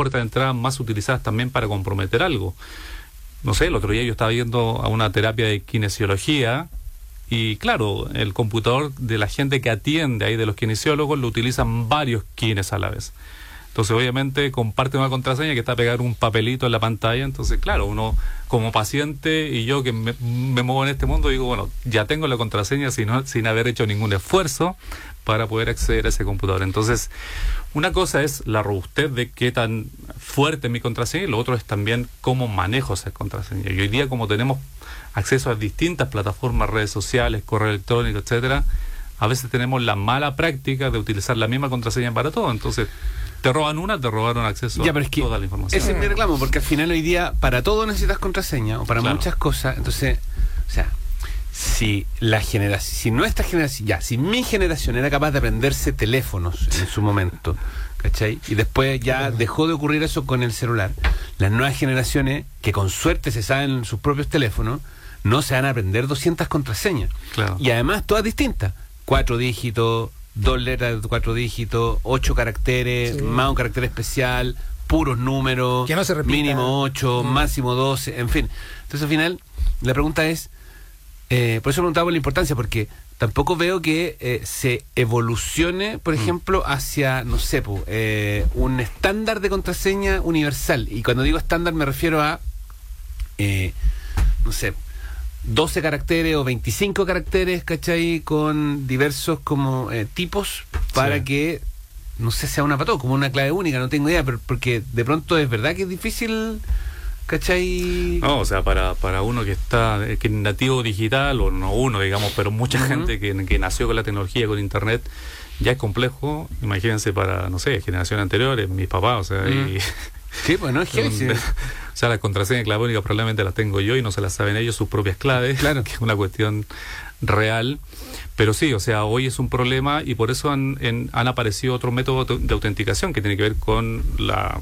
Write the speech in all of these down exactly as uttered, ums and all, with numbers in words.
puertas de entrada más utilizadas también para comprometer algo. No sé, el otro día yo estaba yendo a una terapia de kinesiología y claro, el computador de la gente que atiende ahí, de los kinesiólogos, lo utilizan varios kines a la vez. Entonces, obviamente, comparte una contraseña que está pegada en un papelito en la pantalla. Entonces, claro, uno como paciente y yo que me, me muevo en este mundo, digo, bueno, ya tengo la contraseña sin, sin haber hecho ningún esfuerzo para poder acceder a ese computador. Entonces, una cosa es la robustez de qué tan fuerte es mi contraseña y lo otro es también cómo manejo esa contraseña. Y hoy día, como tenemos acceso a distintas plataformas, redes sociales, correo electrónico, etcétera, a veces tenemos la mala práctica de utilizar la misma contraseña para todo. Entonces, te roban una, te robaron acceso ya, pero es que a toda la información. Ese es mi reclamo, porque al final hoy día para todo necesitas contraseña o para claro. muchas cosas. Entonces, o sea, si la generación, si nuestra generación, ya, si mi generación era capaz de aprenderse teléfonos en su momento, ¿cachai? Y después ya dejó de ocurrir eso con el celular, las nuevas generaciones, que con suerte se saben sus propios teléfonos, no se van a aprender doscientas contraseñas. Claro. Y además todas distintas. Cuatro dígitos, dos letras de cuatro dígitos, ocho caracteres, sí. más un carácter especial, puros números, que no se repita. Mínimo ocho, mm. máximo doce, en fin. Entonces al final la pregunta es, eh, por eso preguntaba por la importancia, porque tampoco veo que eh, se evolucione, por ejemplo, hacia, no sé, po, eh, un estándar de contraseña universal. Y cuando digo estándar me refiero a, eh, no sé, doce caracteres o veinticinco caracteres, ¿cachai? Con diversos como eh, tipos para sí. que, no sé, sea una para todo, como una clave única, no tengo idea, pero porque de pronto es verdad que es difícil, ¿cachai? No, o sea, para, para uno que está, que es nativo digital, o no uno, digamos, pero mucha uh-huh. gente que, que nació con la tecnología, con internet, ya es complejo. Imagínense para, no sé, generaciones anteriores, mis papás, o sea, uh-huh. y... Sí, pues no es que... O sea, las contraseñas clavónicas probablemente las tengo yo y no se las saben ellos, sus propias claves, claro. que es una cuestión real. Pero sí, o sea, hoy es un problema y por eso han, en, han aparecido otros métodos de autenticación que tiene que ver con la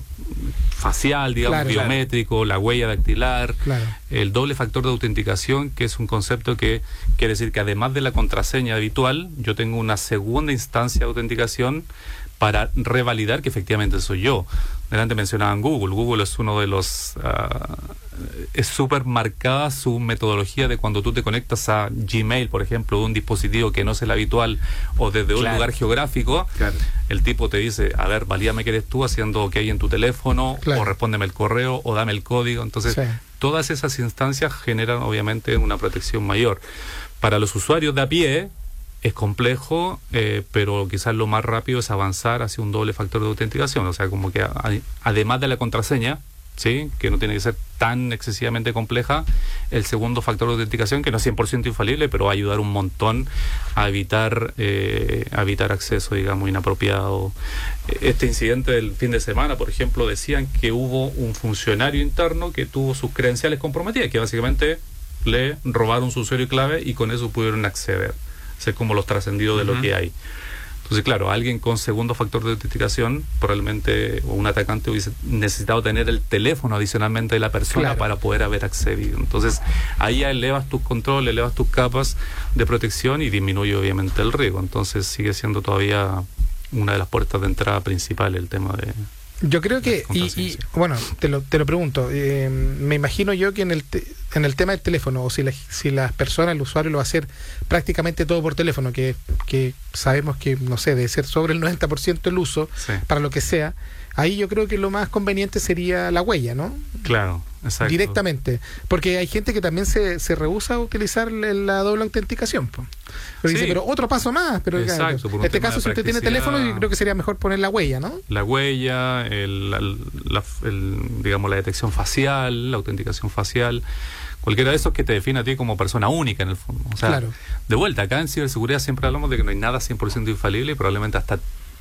facial, digamos, claro, biométrico, claro. la huella dactilar, claro. el doble factor de autenticación, que es un concepto que quiere decir que además de la contraseña habitual, yo tengo una segunda instancia de autenticación para revalidar que efectivamente soy yo. Delante mencionaban Google. Google es uno de los... Uh, es súper marcada su metodología de cuando tú te conectas a Gmail, por ejemplo, de un dispositivo que no es el habitual o desde claro. un lugar geográfico, claro. el tipo te dice, a ver, valídame que eres tú haciendo OK en tu teléfono, claro. o respóndeme el correo, o dame el código. Entonces, sí. todas esas instancias generan obviamente una protección mayor. Para los usuarios de a pie, es complejo, eh, pero quizás lo más rápido es avanzar hacia un doble factor de autenticación. O sea, como que a, además de la contraseña, ¿sí? Que no tiene que ser tan excesivamente compleja, el segundo factor de autenticación, que no es cien por ciento infalible, pero va a ayudar un montón a evitar, eh, a evitar acceso, digamos, inapropiado. Este incidente del fin de semana, por ejemplo, decían que hubo un funcionario interno que tuvo sus credenciales comprometidas, que básicamente le robaron su usuario y clave y con eso pudieron acceder. Ser como los trascendidos de uh-huh. lo que hay. Entonces, claro, alguien con segundo factor de autenticación, probablemente, o un atacante hubiese necesitado tener el teléfono adicionalmente de la persona claro. para poder haber accedido. Entonces, ahí ya elevas tus controles, elevas tus capas de protección y disminuye obviamente el riesgo. Entonces, sigue siendo todavía una de las puertas de entrada principales el tema de... Yo creo que, y, y bueno, te lo, te lo pregunto, eh, me imagino yo que en el te, en el tema del teléfono, o si, la, si las personas, el usuario lo va a hacer prácticamente todo por teléfono, que, que sabemos que, no sé, debe ser sobre el noventa por ciento el uso, sí. para lo que sea, ahí yo creo que lo más conveniente sería la huella, ¿no? Claro, exacto. Directamente, porque hay gente que también se, se rehúsa a utilizar la doble autenticación, pues. Pero sí. dice, pero otro paso más, pero exacto, claro, en este caso si usted tiene teléfono, yo creo que sería mejor poner la huella, ¿no? La huella, el, la, la, el, digamos la detección facial, la autenticación facial, cualquiera de esos que te define a ti como persona única en el fondo. O sea, claro. de vuelta, acá en ciberseguridad siempre hablamos de que no hay nada cien por ciento infalible y probablemente hasta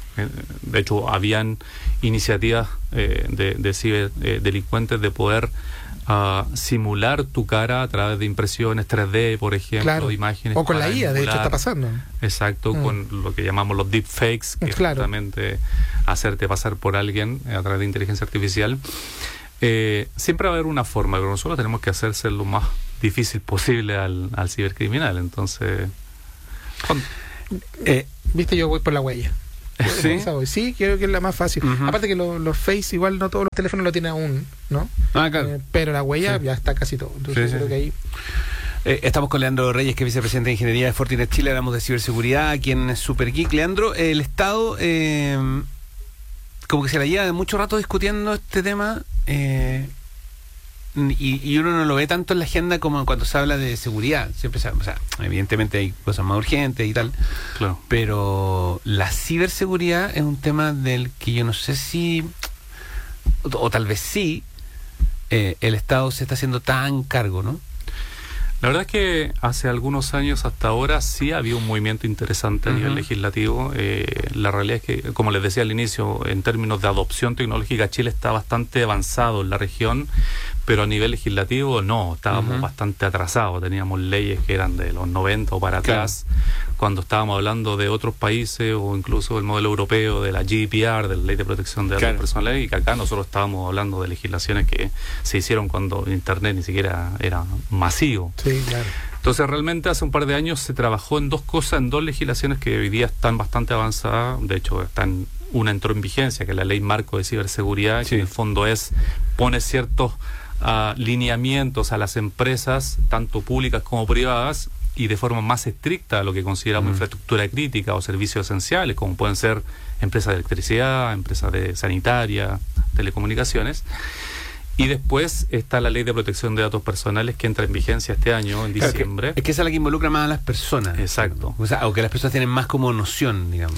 de hecho habían iniciativas eh, de, de ciberdelincuentes eh, de poder uh, simular tu cara a través de impresiones tres D, por ejemplo, claro. de imágenes. O con la I A, de hecho está pasando. Exacto, mm. con lo que llamamos los deepfakes, que claro. es justamente hacerte pasar por alguien a través de inteligencia artificial. Eh, siempre va a haber una forma, pero nosotros tenemos que hacerse lo más difícil posible al, al cibercriminal. Entonces, con... eh, viste, yo voy por la huella. ¿Sí? Sí, creo que es la más fácil. Uh-huh. Aparte que los lo Face, igual no todos los teléfonos lo tienen aún, ¿no? Ah, claro. Eh, pero la huella sí. ya está casi todo. Entonces sí, creo sí. que ahí... Eh, estamos con Leandro Reyes, que es vicepresidente de Ingeniería de Fortinet Chile. Hablamos de ciberseguridad aquí en Super Geek. Leandro, el Estado eh, como que se la lleva de mucho rato discutiendo este tema eh, y, y uno no lo ve tanto en la agenda como cuando se habla de seguridad. Siempre se, o sea, evidentemente hay cosas más urgentes y tal, claro. Pero la ciberseguridad es un tema del que yo no sé si, o, o tal vez sí, eh, el Estado se está haciendo tan cargo, ¿no? La verdad es que hace algunos años hasta ahora sí había un movimiento interesante a uh-huh. nivel legislativo. Eh, la realidad es que, como les decía al inicio, en términos de adopción tecnológica, Chile está bastante avanzado en la región, pero a nivel legislativo no, estábamos uh-huh. bastante atrasados. Teníamos leyes que eran de los noventa o para atrás, claro. Cuando estábamos hablando de otros países o incluso el modelo europeo de la G D P R, de la Ley de Protección de Datos claro. Personales, y que acá nosotros estábamos hablando de legislaciones que se hicieron cuando Internet ni siquiera era masivo. Sí. Sí, claro. Entonces realmente hace un par de años se trabajó en dos cosas, en dos legislaciones que hoy día están bastante avanzadas. De hecho, están, una entró en vigencia, que es la Ley Marco de Ciberseguridad, sí. que en el fondo es, pone ciertos uh, lineamientos a las empresas, tanto públicas como privadas, y de forma más estricta a lo que consideramos mm. infraestructura crítica o servicios esenciales, como pueden ser empresas de electricidad, empresas de sanitaria, telecomunicaciones. Y después está la Ley de Protección de Datos Personales, que entra en vigencia este año, en claro, diciembre. Que, es que esa es la que involucra más a las personas. Exacto. O sea, o que las personas tienen más como noción, digamos.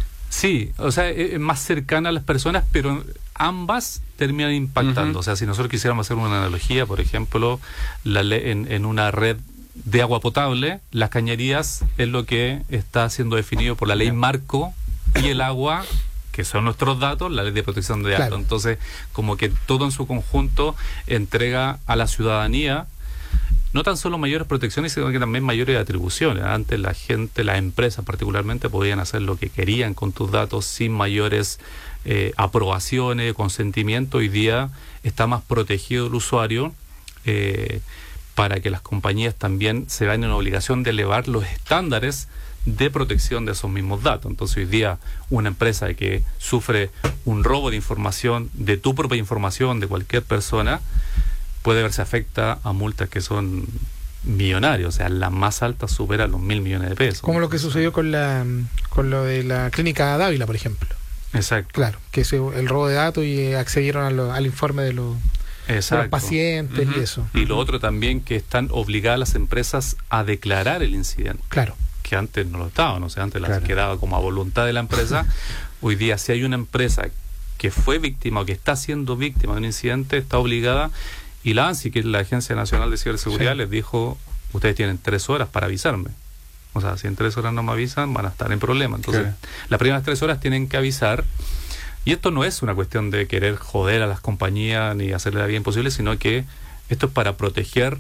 Sí, o sea, es más cercana a las personas, pero ambas terminan impactando. Uh-huh. O sea, si nosotros quisiéramos hacer una analogía, por ejemplo, la ley, en, en una red de agua potable, las cañerías es lo que está siendo definido por la Ley Marco, y el agua, que son nuestros datos, la Ley de Protección de Datos. Claro. Entonces, como que todo en su conjunto entrega a la ciudadanía no tan solo mayores protecciones, sino que también mayores atribuciones. Antes la gente, las empresas particularmente, podían hacer lo que querían con tus datos sin mayores eh, aprobaciones, consentimiento. Hoy día está más protegido el usuario eh, para que las compañías también se vean en obligación de elevar los estándares de protección de esos mismos datos. Entonces hoy día una empresa que sufre un robo de información, de tu propia información, de cualquier persona, puede verse afecta a multas que son millonarias, o sea, la más alta supera los mil millones de pesos. Como lo que sucedió con la con lo de la clínica Dávila, por ejemplo. Exacto. Claro, que es el robo de datos y accedieron a lo, al informe de los, de los pacientes uh-huh. y eso. Y lo otro también, que están obligadas las empresas a declarar el incidente. Claro. Que antes no lo estaban, o sea, antes las claro. quedaba como a voluntad de la empresa. Hoy día, si hay una empresa que fue víctima o que está siendo víctima de un incidente, está obligada, y la ANSI, que es la Agencia Nacional de Ciberseguridad, sí. les dijo, ustedes tienen tres horas para avisarme. O sea, si en tres horas no me avisan, van a estar en problema. Entonces, claro. las primeras tres horas tienen que avisar. Y esto no es una cuestión de querer joder a las compañías ni hacerle la vida imposible, sino que esto es para proteger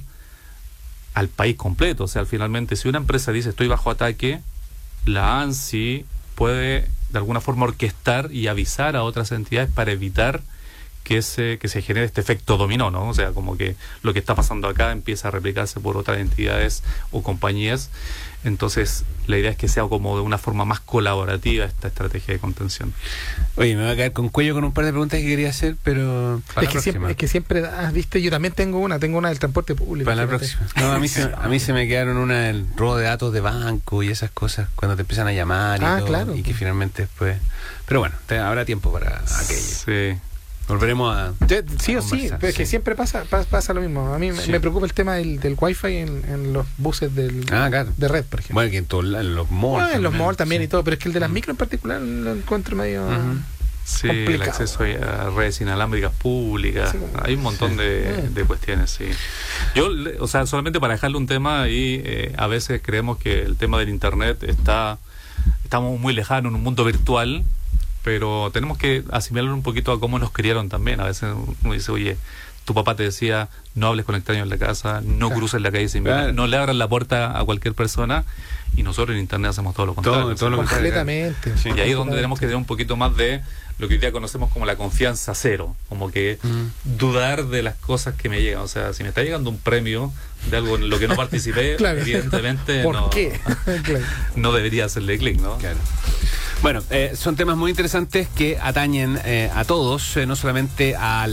al país completo. O sea, finalmente, si una empresa dice estoy bajo ataque, la ANSI puede de alguna forma orquestar y avisar a otras entidades para evitar que se, que se genere este efecto dominó, ¿no? O sea, como que lo que está pasando acá empieza a replicarse por otras entidades o compañías. Entonces, la idea es que sea como de una forma más colaborativa esta estrategia de contención. Oye, me voy a quedar con cuello con un par de preguntas que quería hacer, pero es que, siempre, es que siempre, ah, viste, yo también tengo una, tengo una del transporte público. Para la próxima. No, a mí, se, a mí se me quedaron una del robo de datos de banco y esas cosas, cuando te empiezan a llamar y ah, todo, claro. y que finalmente después... Pero bueno, te, habrá tiempo para aquello. Sí. Volveremos a... Yo, sí a o sí, pero es que sí. siempre pasa, pasa pasa lo mismo. A mí sí. me preocupa el tema del, del wifi en, en los buses del, ah, claro. de red, por ejemplo. Bueno, que en, todo, en los malls. No, en los malls también sí. y todo, pero es que el de las micro en particular lo encuentro medio uh-huh. sí, complicado. El acceso a redes inalámbricas públicas, sí, hay un montón sí. de, de cuestiones, sí. Yo, o sea, solamente para dejarle un tema, y eh, a veces creemos que el tema del internet está, estamos muy lejanos en un mundo virtual, pero tenemos que asimilarlo un poquito a cómo nos criaron también. A veces uno dice, oye, tu papá te decía, no hables con extraños en la casa, no claro. cruces la calle sin mirar, claro. no le abras la puerta a cualquier persona, y nosotros en internet hacemos todo lo contrario. Todo, todo lo completamente. Sí. Y ahí es donde tenemos que tener un poquito más de lo que hoy día conocemos como la confianza cero, como que mm. dudar de las cosas que me llegan. O sea, si me está llegando un premio de algo en lo que no participé, claro. evidentemente ¿Por no, qué? claro. no debería hacerle clic, ¿no? Claro. Bueno, eh, son temas muy interesantes que atañen eh, a todos, eh, no solamente al